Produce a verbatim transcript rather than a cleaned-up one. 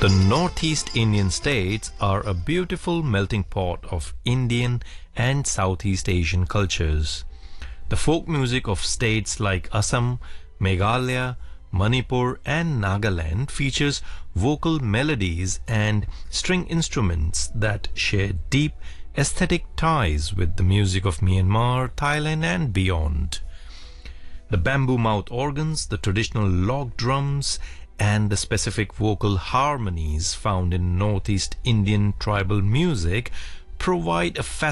The Northeast Indian states are a beautiful melting pot of Indian and Southeast Asian cultures. The folk music of states like Assam, Meghalaya, Manipur and Nagaland features vocal melodies and string instruments that share deep aesthetic ties with the music of Myanmar, Thailand and beyond. The bamboo mouth organs, the traditional log drums and the specific vocal harmonies found in Northeast Indian tribal music provide a fascinating